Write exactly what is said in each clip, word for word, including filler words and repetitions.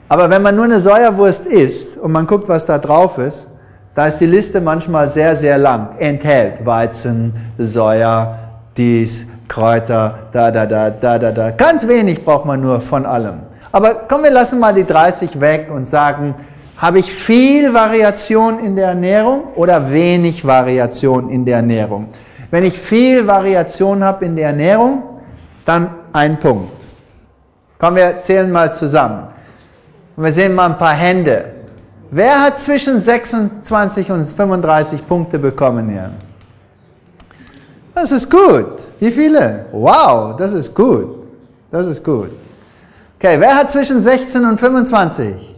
Aber wenn man nur eine Sojawurst isst und man guckt, was da drauf ist, da ist die Liste manchmal sehr, sehr lang. Enthält Weizen, Soja, dies, Kräuter, da, da, da, da, da, da. Ganz wenig braucht man nur von allem. Aber komm, wir lassen mal die dreißig weg und sagen, habe ich viel Variation in der Ernährung oder wenig Variation in der Ernährung? Wenn ich viel Variation habe in der Ernährung, dann ein Punkt. Komm, wir zählen mal zusammen. Und wir sehen mal ein paar Hände. Wer hat zwischen sechsundzwanzig und fünfunddreißig Punkte bekommen hier? Das ist gut. Wie viele? Wow, das ist gut. Das ist gut. Okay, wer hat zwischen sechzehn und fünfundzwanzig?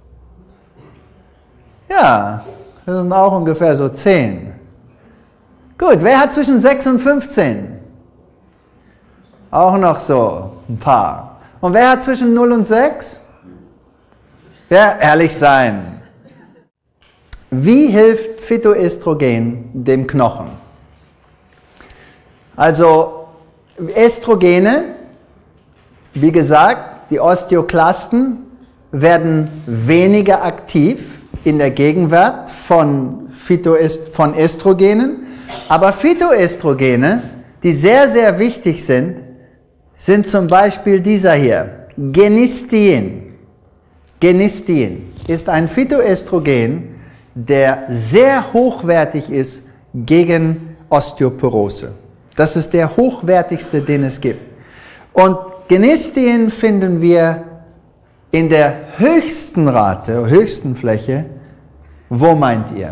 Ja, das sind auch ungefähr so zehn. Gut, wer hat zwischen sechs und fünfzehn? Auch noch so ein paar. Und wer hat zwischen null und sechs? Wer ehrlich sein. Wie hilft Phytoöstrogen dem Knochen? Also Östrogene, wie gesagt, die Osteoklasten werden weniger aktiv in der Gegenwart von, Phytoest- von Östrogenen, aber Phytoöstrogene, die sehr, sehr wichtig sind, sind zum Beispiel dieser hier, Genistein. Genistein ist ein Phytoöstrogen, der sehr hochwertig ist gegen Osteoporose. Das ist der hochwertigste, den es gibt. Und Genistein finden wir in der höchsten Rate, höchsten Fläche. Wo meint ihr?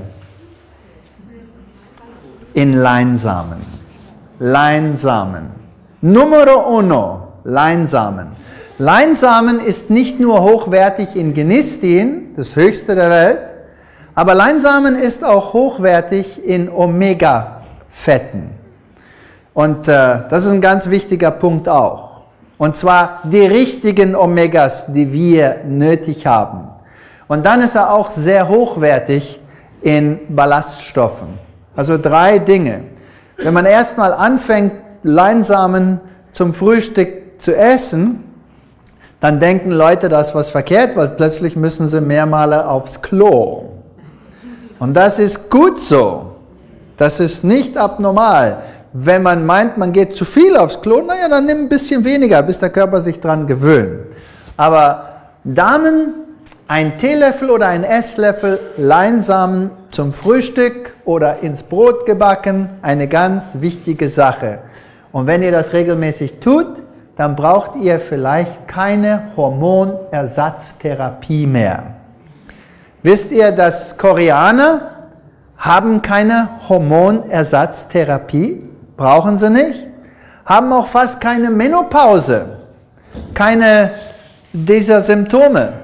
In Leinsamen. Leinsamen. Numero uno, Leinsamen. Leinsamen ist nicht nur hochwertig in Genistein, das höchste der Welt, aber Leinsamen ist auch hochwertig in Omega-Fetten. Und äh, das ist ein ganz wichtiger Punkt auch. Und zwar die richtigen Omegas, die wir nötig haben. Und dann ist er auch sehr hochwertig in Ballaststoffen. Also drei Dinge. Wenn man erstmal anfängt, Leinsamen zum Frühstück zu essen, dann denken Leute, da ist was verkehrt, weil plötzlich müssen sie mehrmals aufs Klo. Und das ist gut so. Das ist nicht abnormal. Wenn man meint, man geht zu viel aufs Klo, naja, dann nimm ein bisschen weniger, bis der Körper sich dran gewöhnt. Aber Damen, ein Teelöffel oder ein Esslöffel Leinsamen zum Frühstück oder ins Brot gebacken, eine ganz wichtige Sache. Und wenn ihr das regelmäßig tut, dann braucht ihr vielleicht keine Hormonersatztherapie mehr. Wisst ihr, dass Koreaner haben keine Hormonersatztherapie? Brauchen sie nicht. Haben auch fast keine Menopause. Keine dieser Symptome.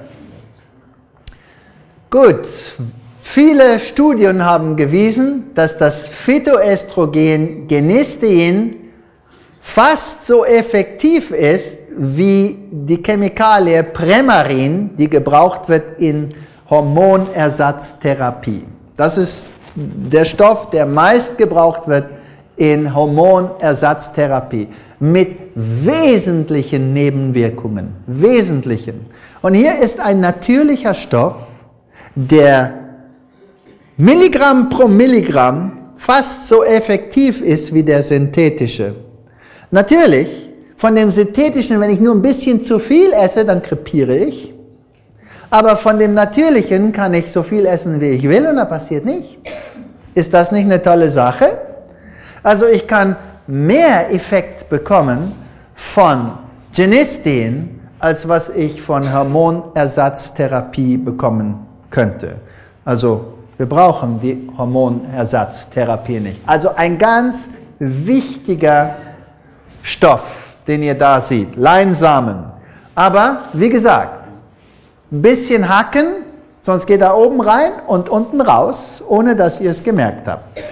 Gut, viele Studien haben gewiesen, dass das Phytoöstrogen Genistein fast so effektiv ist wie die Chemikalie Premarin, die gebraucht wird in Hormonersatztherapie. Das ist der Stoff, der meist gebraucht wird in Hormonersatztherapie mit wesentlichen Nebenwirkungen. Wesentlichen. Und hier ist ein natürlicher Stoff, der Milligramm pro Milligramm fast so effektiv ist wie der synthetische. Natürlich, von dem synthetischen, wenn ich nur ein bisschen zu viel esse, dann krepiere ich. Aber von dem natürlichen kann ich so viel essen, wie ich will und da passiert nichts. Ist das nicht eine tolle Sache? Also ich kann mehr Effekt bekommen von Genistein, als was ich von Hormonersatztherapie bekommen könnte. Also wir brauchen die Hormonersatztherapie nicht. Also ein ganz wichtiger Stoff, den ihr da seht, Leinsamen. Aber wie gesagt, ein bisschen hacken, sonst geht er oben rein und unten raus, ohne dass ihr es gemerkt habt.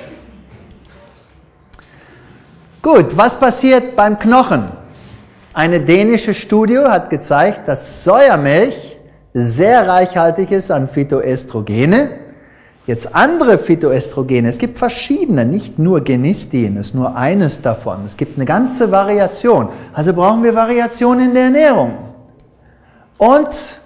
Gut, was passiert beim Knochen? Eine dänische Studie hat gezeigt, dass Sojamilch sehr reichhaltig ist an Phytoöstrogene. Jetzt andere Phytoöstrogene, es gibt verschiedene, nicht nur Genistein, ist nur eines davon. Es gibt eine ganze Variation. Also brauchen wir Variation in der Ernährung. Und